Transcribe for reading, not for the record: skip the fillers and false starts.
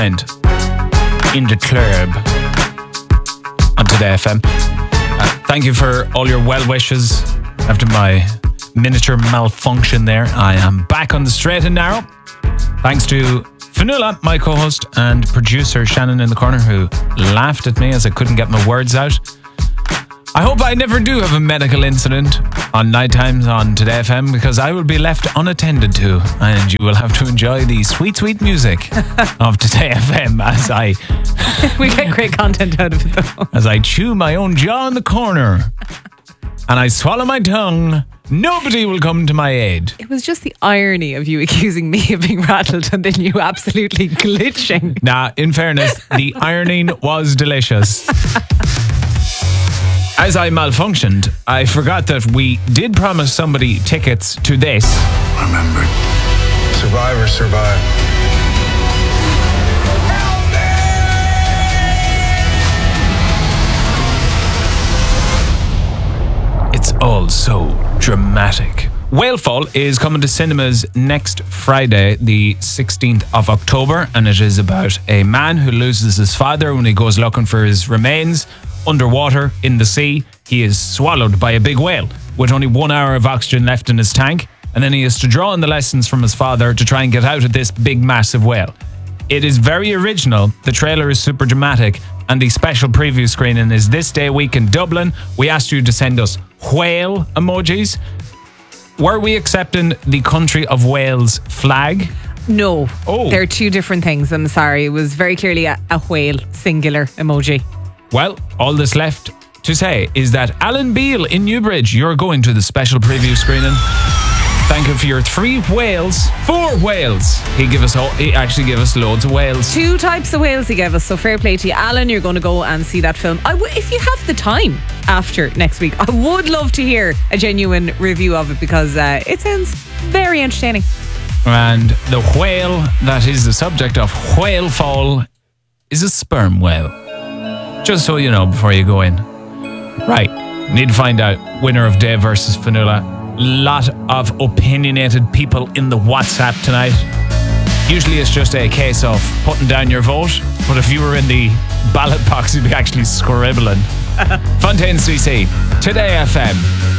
and in the club on Today FM. Thank you for all your well wishes after my miniature malfunction there. I am back on the straight and narrow. Thanks to Fionnuala, my co-host, and producer Shannon in the corner, who laughed at me as I couldn't get my words out. I hope I never do have a medical incident on night times on Today FM, because I will be left unattended to, and you will have to enjoy the sweet, sweet music of Today FM as I... We get great content out of it, though. As I chew my own jaw in the corner and I swallow my tongue, nobody will come to my aid. It was just the irony of you accusing me of being rattled and then you absolutely glitching. Nah, in fairness, the ironing was delicious. As I malfunctioned, I forgot that we did promise somebody tickets to this. Remember, survivors survive. It's all so dramatic. Whalefall is coming to cinemas next Friday, the 16th of October, and it is about a man who loses his father when he goes looking for his remains underwater in the sea. He is swallowed by a big whale with only 1 hour of oxygen left in his tank, and then he has to draw on the lessons from his father to try and get out of this big, massive whale. It is very original. The trailer is super dramatic, and the special preview screening is this day week in Dublin. We asked you to send us whale emojis. Were we accepting the country of Wales flag? No. Oh. They're two different things. I'm sorry. It was very clearly a whale, singular emoji. Well, all that's left to say is that Alan Beale in Newbridge, you're going to the special preview screening. Thank you for your 4 whales. He actually gave us loads of whales. 2 types of whales he gave us, so fair play to you. Alan, you're going to go and see that film. If you have the time after next week, I would love to hear a genuine review of it, because it sounds very entertaining. And the whale that is the subject of Whalefall is a sperm whale. Just so you know before you go in. Right, need to find out winner of Dave versus Fionnuala. Lot of opinionated people in the WhatsApp tonight. Usually it's just a case of putting down your vote, but if you were in the ballot box, you'd be actually scribbling. Fontaine CC, Today FM.